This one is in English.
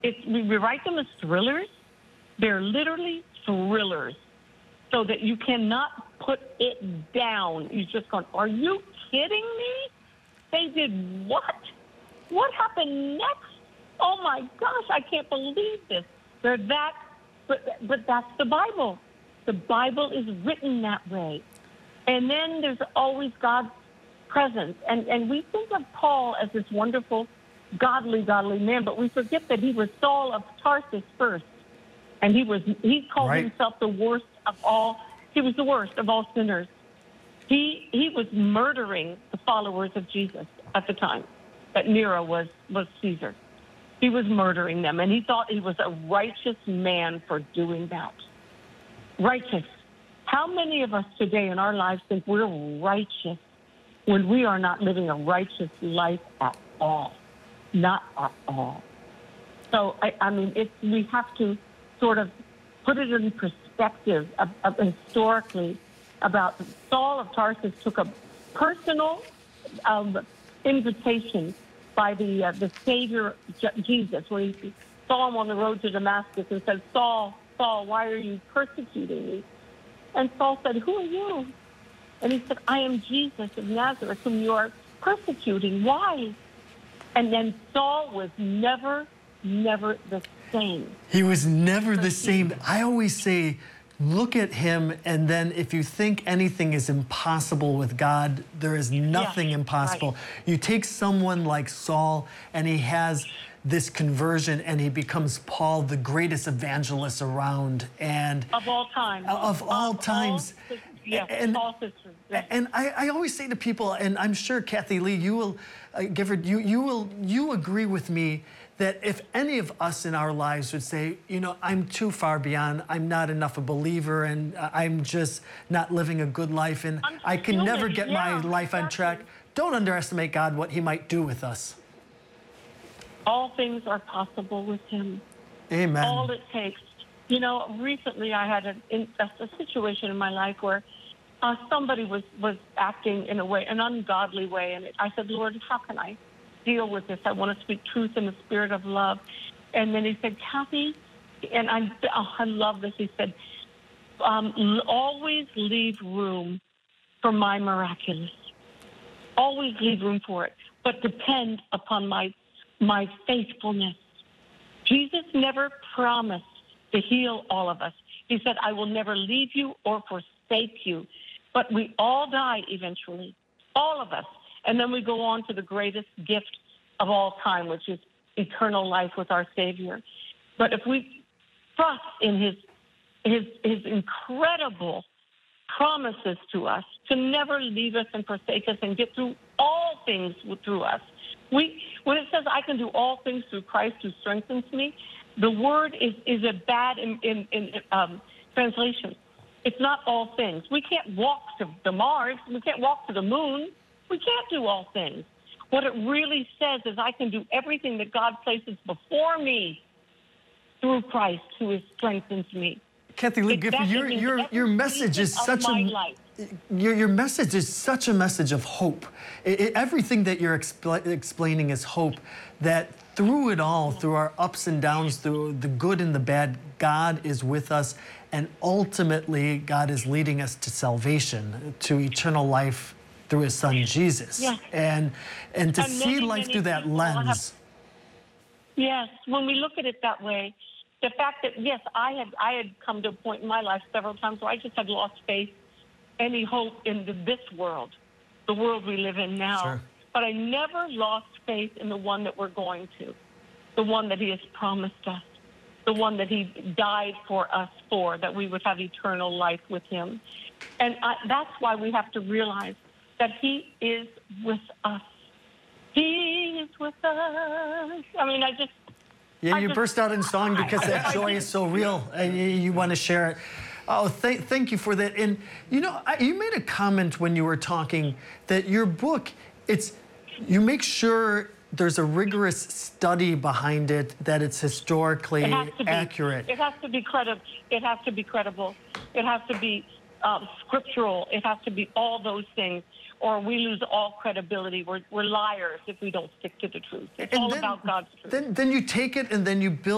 We write them as thrillers. They're literally thrillers, so that you cannot put it down. You're just going, are you kidding me? They did what? What happened next? Oh my gosh, I can't believe this. They're that, but that's the Bible. The Bible is written that way. And then there's always God's presence. And we think of Paul as this wonderful, godly man, but we forget that he was Saul of Tarsus first. And he called himself the worst of all. He was the worst of all sinners. He was murdering the followers of Jesus at the time that Nero was Caesar. He was murdering them, and he thought he was a righteous man for doing that. Righteous. How many of us today in our lives think we're righteous when we are not living a righteous life at all? Not at all. So, I mean, we have to sort of put it in perspective historically about Saul of Tarsus took a personal invitation by the Savior Jesus, when he saw him on the road to Damascus and said, Saul, Saul, why are you persecuting me? And Saul said, who are you? And he said, I am Jesus of Nazareth, whom you are persecuting. Why? And then Saul was never the same. He was never the same. I always say, look at him, and then if you think anything is impossible with God, there is nothing impossible. Right. You take someone like Saul, and he has this conversion, and he becomes Paul, the greatest evangelist around, and of all time. Of all times. And I always say to people, and I'm sure Kathy Lee, you will, Gifford, you agree with me that if any of us in our lives would say, you know, I'm too far beyond, I'm not enough a believer, and I'm just not living a good life, and I can never get my life on track, don't underestimate God, what he might do with us. All things are possible with him. Amen. All it takes. You know, recently I had a situation in my life where somebody was acting in a way, an ungodly way, and I said, Lord, how can I deal with this? I want to speak truth in the spirit of love. And then he said, Kathy, and I love this, he said, always leave room for my miraculous. Always leave room for it, but depend upon my faithfulness. Jesus never promised to heal all of us. He said, I will never leave you or forsake you. But we all die eventually, all of us. And then we go on to the greatest gift of all time, which is eternal life with our Savior. But if we trust in his incredible promises to us to never leave us and forsake us and get through all things through us. When it says I can do all things through Christ who strengthens me, the word is a bad in translation. It's not all things. We can't walk to Mars. We can't walk to the moon. We can't do all things. What it really says is I can do everything that God places before me through Christ who strengthens me. Kathy Lee Gifford, your message is such your message is such a message of hope. Everything that you're explaining is hope, that through it all, through our ups and downs, through the good and the bad, God is with us, and ultimately God is leading us to salvation, to eternal life through his son Jesus. Yes. And to see life through that lens. Yes, when we look at it that way, the fact that, yes, I had come to a point in my life several times where I just had lost faith, any hope in this world, the world we live in now. Sure. But I never lost faith in the one that we're going to, the one that he has promised us, the one that he died for us for, that we would have eternal life with him. And that's why we have to realize that he is with us. He is with us. I mean, you burst out in song because that joy is so real. You want to share it. Oh, thank you for that. And, you know, you made a comment when you were talking that your book, you make sure there's a rigorous study behind it, that it's historically accurate. It has to be credible. It has to be credible. It has to be scriptural. It has to be all those things, or we lose all credibility. We're liars if we don't stick to the truth. It's all about God's truth. Then you take it and then you build